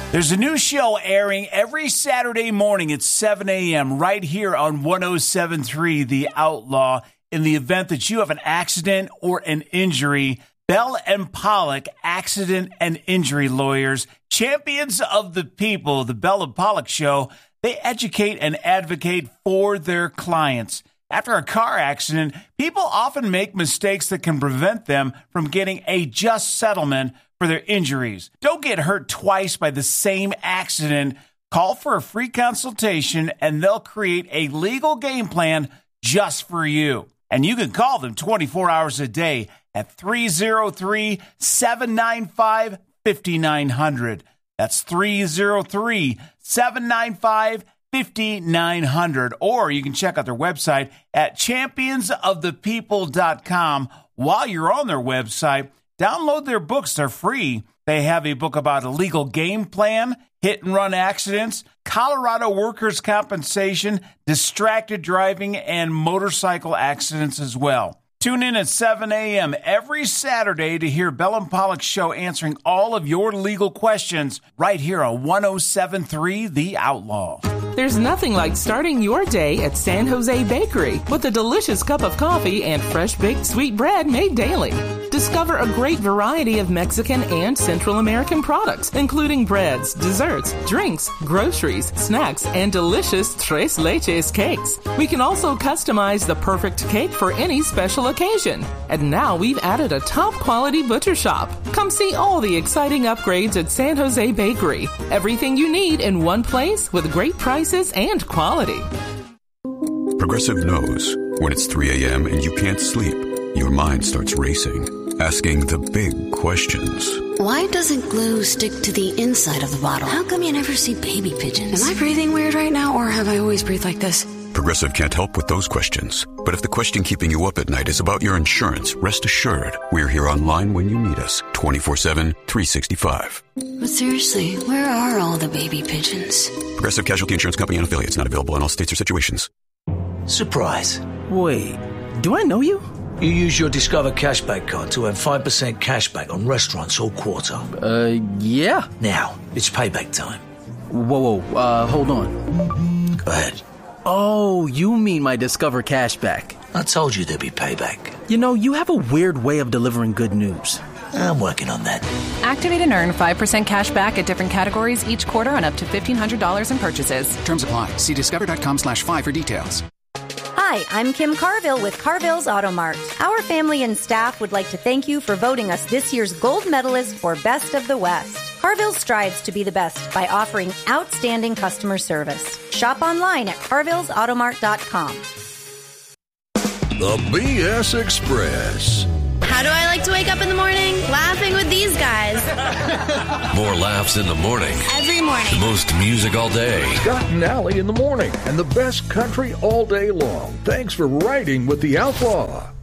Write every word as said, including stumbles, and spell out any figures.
There's a new show airing every Saturday morning at seven a.m. right here on one oh seven point three The Outlaw. In the event that you have an accident or an injury, Bell and Pollock Accident and Injury Lawyers, champions of the people, the Bell and Pollock Show, they educate and advocate for their clients. After a car accident, people often make mistakes that can prevent them from getting a just settlement for their injuries. Don't get hurt twice by the same accident. Call for a free consultation and they'll create a legal game plan just for you. And you can call them twenty-four hours a day at three oh three, seven nine five, five nine zero zero. That's three oh three, seven nine five, five nine zero zero. Or you can check out their website at champions of the people dot com. While you're on their website, download their books. They're free. They have a book about a legal game plan, hit and run accidents, Colorado workers' compensation, distracted driving, and motorcycle accidents as well. Tune in at seven a.m. every Saturday to hear Bell and Pollock's show answering all of your legal questions right here on one oh seven point three The Outlaw. There's nothing like starting your day at San Jose Bakery with a delicious cup of coffee and fresh-baked sweet bread made daily. Discover a great variety of Mexican and Central American products, including breads, desserts, drinks, groceries, snacks, and delicious Tres Leches cakes. We can also customize the perfect cake for any special occasion. And now we've added a top-quality butcher shop. Come see all the exciting upgrades at San Jose Bakery. Everything you need in one place with great prices and quality. Progressive knows when it's three a.m. and you can't sleep, your mind starts racing, asking the big questions. Why doesn't glue stick to the inside of the bottle? How come you never see baby pigeons? Am I breathing weird right now, or have I always breathed like this? Progressive can't help with those questions. But if the question keeping you up at night is about your insurance, rest assured, we're here online when you need us, twenty-four seven, three sixty-five. But seriously, where are all the baby pigeons? Progressive Casualty Insurance Company and affiliates, not available in all states or situations. Surprise. Wait, do I know you? You use your Discover Cashback card to earn five percent cashback on restaurants all quarter. Uh, yeah. Now, it's payback time. Whoa, whoa, uh, hold on. Go ahead. Oh, you mean my Discover Cashback. I told you there'd be payback. You know, you have a weird way of delivering good news. I'm working on that. Activate and earn five percent cash back at different categories each quarter on up to fifteen hundred dollars in purchases. Terms apply. See discover.com slash five for details. Hi, I'm Kim Carville with Carville's Auto Mart. Our family and staff would like to thank you for voting us this year's gold medalist for Best of the West. Carville strives to be the best by offering outstanding customer service. Shop online at carvilles automart dot com. The B S Express. How do I like to wake up in the morning? Laughing with these guys. More laughs in the morning. Every morning. The most music all day. Scott and Allie in the morning. And the best country all day long. Thanks for riding with the Outlaw.